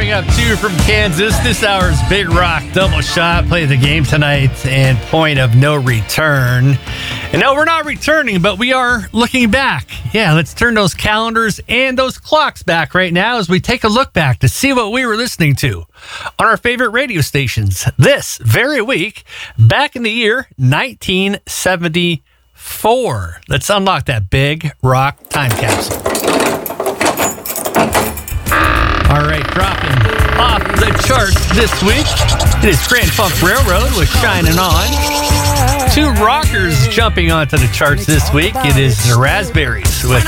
coming up, too, from Kansas. This hour's Big Rock Double Shot. Play the game tonight and Point of No Return. And no, we're not returning, but we are looking back. Yeah, let's turn those calendars and those clocks back right now as we take a look back to see what we were listening to on our favorite radio stations this very week, back in the year 1974. Let's unlock that Big Rock time capsule. All right, dropping off the charts this week, it is Grand Funk Railroad with Shining On. Two rockers jumping onto the charts this week. It is the Raspberries with